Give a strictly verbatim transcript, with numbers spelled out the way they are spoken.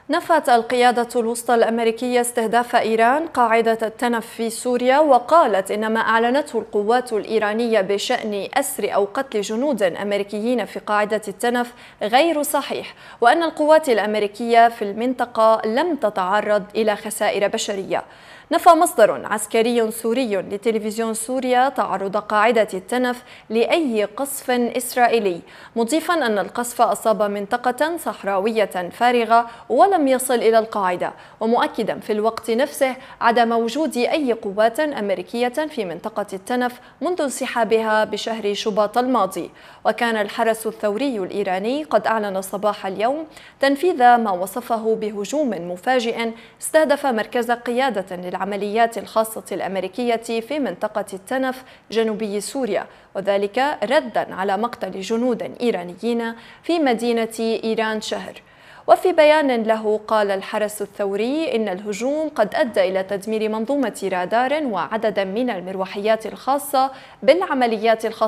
نفت القيادة الوسطى الأمريكية استهداف إيران قاعدة التنف في سوريا، وقالت إن ما أعلنته القوات الإيرانية بشأن أسر أو قتل جنود أمريكيين في قاعدة التنف غير صحيح، وأن القوات الأمريكية في المنطقة لم تتعرض إلى خسائر بشرية. نفى مصدر عسكري سوري لتلفزيون سوريا تعرض قاعدة التنف لأي قصف إسرائيلي، مضيفا أن القصف أصاب منطقة صحراوية فارغة ولم يصل إلى القاعدة، ومؤكدا في الوقت نفسه عدم وجود أي قوات أمريكية في منطقة التنف منذ انسحابها بشهر شباط الماضي. وكان الحرس الثوري الإيراني قد أعلن صباح اليوم تنفيذ ما وصفه بهجوم مفاجئ استهدف مركز قيادة للعمليات الخاصة الأمريكية في منطقة التنف جنوبي سوريا، وذلك ردا على مقتل جنود إيرانيين في مدينة إيران شهر. وفي بيان له قال الحرس الثوري إن الهجوم قد أدى إلى تدمير منظومة رادار وعدد من المروحيات الخاصة بالعمليات الخاصة